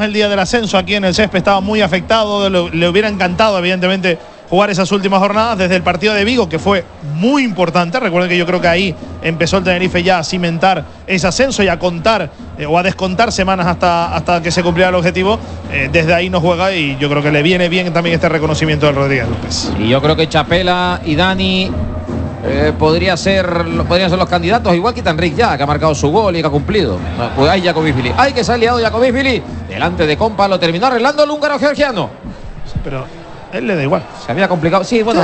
el día del ascenso aquí en el césped, estaba muy afectado, le hubiera encantado evidentemente jugar esas últimas jornadas desde el partido de Vigo, que fue muy importante. Recuerden que yo creo que ahí empezó el Tenerife ya a cimentar ese ascenso y a contar o a descontar semanas hasta que se cumpliera el objetivo. Desde ahí no juega y yo creo que le viene bien también este reconocimiento de Rodríguez López. Y yo creo que Chapela y Dani podrían ser los candidatos, igual que Tanric ya, que ha marcado su gol y que ha cumplido. Pues hay Jacobishvili. Hay que se ha liado Jacobishvili delante de Compa, lo terminó arreglando el húngaro georgiano. Pero él le da igual. Se había complicado. Sí, bueno,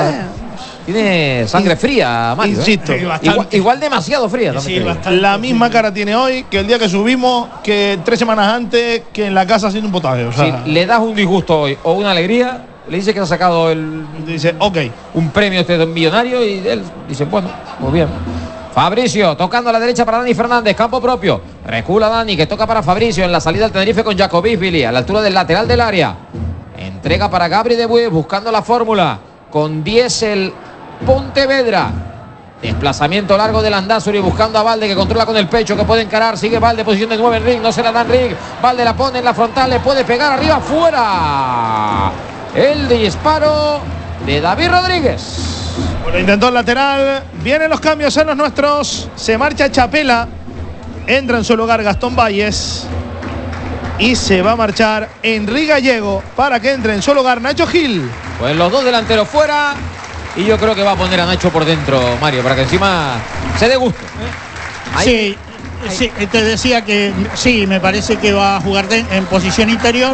tiene sangre fría, Mario. Insisto. Igual demasiado fría. Sí, la misma cara tiene hoy que el día que subimos, que 3 semanas antes, que en la casa haciendo un potaje. O sea, si le das un disgusto hoy o una alegría, le dice que ha sacado dice, ok, un premio este millonario y él dice, bueno, muy bien. Fabricio tocando a la derecha para Dani Fernández, campo propio. Recula Dani, que toca para Fabricio en la salida del Tenerife con Jacobishvili a la altura del lateral del área. Entrega para Gabri de Buey, buscando la fórmula con 10 el Pontevedra. Desplazamiento largo del Landázuri, buscando a Valde, que controla con el pecho, que puede encarar. Sigue Valde, posición de 9 en Rig, no se la dan Rig. Valde la pone en la frontal, le puede pegar arriba, fuera. El disparo de David Rodríguez. Bueno, intentó el lateral. Vienen los cambios en los nuestros. Se marcha Chapela. Entra en su lugar Gastón Valles. Y se va a marchar Henry Gallego para que entre en su lugar Nacho Gil. Pues los dos delanteros fuera. Y yo creo que va a poner a Nacho por dentro, Mario, para que encima se dé gusto. Sí, te decía que sí, me parece que va a jugar en posición interior.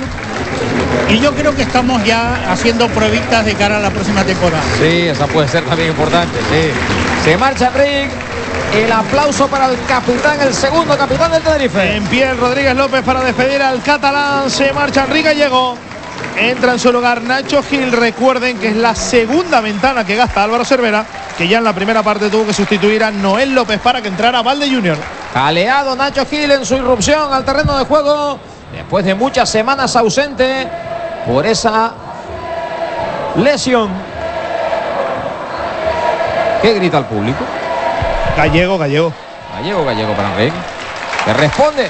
Y yo creo que estamos ya haciendo pruebitas de cara a la próxima temporada. Sí, esa puede ser también importante, sí. Se marcha Enrique. El aplauso para el capitán, el segundo capitán del Tenerife. En pie Rodríguez López para despedir al catalán. Se marcha Henry Gallego. Entra en su lugar Nacho Gil. Recuerden que es la segunda ventana que gasta Álvaro Cervera, que ya en la primera parte tuvo que sustituir a Noel López para que entrara Valde Junior. Jaleado Nacho Gil en su irrupción al terreno de juego, después de muchas semanas ausente por esa lesión. ¿Qué grita el público? Gallego para Enrique, que responde.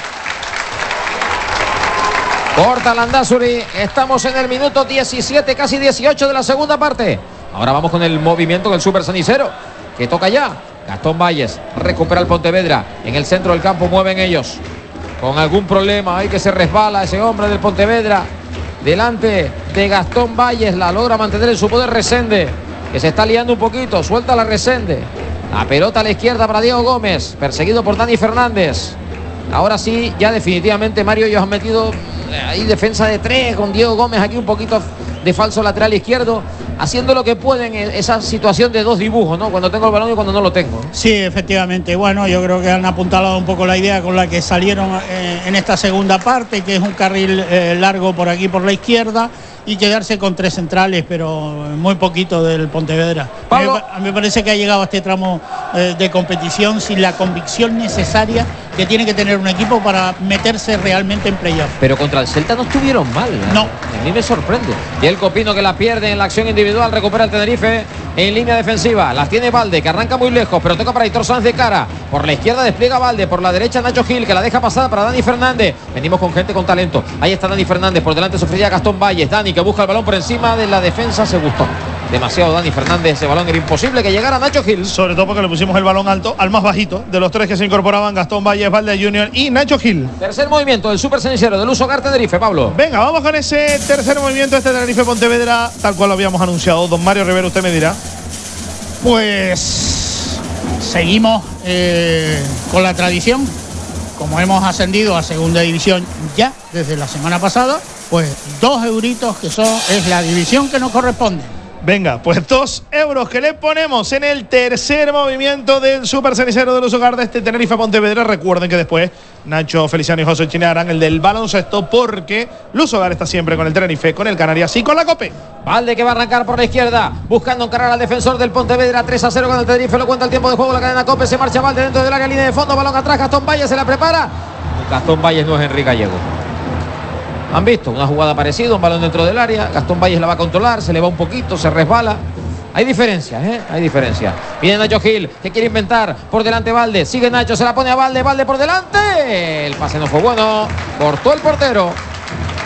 Corta Landázuri. Estamos en el minuto 17, casi 18 de la segunda parte. Ahora vamos con el movimiento del Super Cenicero, que toca ya. Gastón Valles recupera el Pontevedra. En el centro del campo mueven ellos. Con algún problema, hay que se resbala ese hombre del Pontevedra. Delante de Gastón Valles, la logra mantener en su poder Resende, que se está liando un poquito. Suelta la Resende. La pelota a la izquierda para Diego Gómez, perseguido por Dani Fernández. Ahora sí, ya definitivamente, Mario, ellos han metido ahí defensa de 3 con Diego Gómez aquí un poquito de falso lateral izquierdo, haciendo lo que pueden en esa situación de 2 dibujos, ¿no? Cuando tengo el balón y cuando no lo tengo. Sí, efectivamente. Bueno, yo creo que han apuntalado un poco la idea con la que salieron en esta segunda parte, que es un carril largo por aquí por la izquierda, y quedarse con 3 centrales, pero muy poquito del Pontevedra. A mí me parece que ha llegado a este tramo de competición sin la convicción necesaria que tiene que tener un equipo para meterse realmente en playoff. Pero contra el Celta no estuvieron mal, ¿eh? No. A mí me sorprende. Y el Copino, que la pierde en la acción individual, recupera el Tenerife en línea defensiva. Las tiene Valde, que arranca muy lejos, pero toca para Aitor Sanz de cara. Por la izquierda despliega Valde, por la derecha Nacho Gil, que la deja pasada para Dani Fernández. Venimos con gente con talento. Ahí está Dani Fernández, por delante sufría Gastón Valles. Dani, que busca el balón por encima de la defensa, se gustó demasiado Dani Fernández, ese balón era imposible que llegara a Nacho Gil. Sobre todo porque le pusimos el balón alto al más bajito de los 3 que se incorporaban: Gastón Valles, Valde Junior y Nacho Gil. Tercer movimiento del Super Cenicero del Luso Gar Tenerife, Pablo. Venga, vamos con ese tercer movimiento, este Tenerife Pontevedra, tal cual lo habíamos anunciado. Don Mario Rivera, usted me dirá. Pues seguimos con la tradición. Como hemos ascendido a segunda división ya desde la semana pasada, pues 2 euritos, que es la división que nos corresponde. Venga, pues 2 euros que le ponemos en el tercer movimiento del Super Cenicero del Luso Gar de este Tenerife Pontevedra. Recuerden que después Nacho Feliciano y José Chine harán el del baloncesto, porque Luso Gar está siempre con el Tenerife, con el Canarias y con la Cope. Valde, que va a arrancar por la izquierda, buscando encarar al defensor del Pontevedra. 3-0 con el Tenerife, lo cuenta el tiempo de juego, la cadena Cope. Se marcha Valde dentro del área, línea de fondo, balón atrás, Gastón Valles se la prepara. Gastón Valles no es Henry Gallego. Han visto una jugada parecida, un balón dentro del área. Gastón Valles la va a controlar, se le va un poquito, se resbala. Hay diferencias, hay diferencias. Viene Nacho Gil, que quiere inventar. Por delante Valde, sigue Nacho, se la pone a Valde, Valde por delante. El pase no fue bueno, cortó el portero.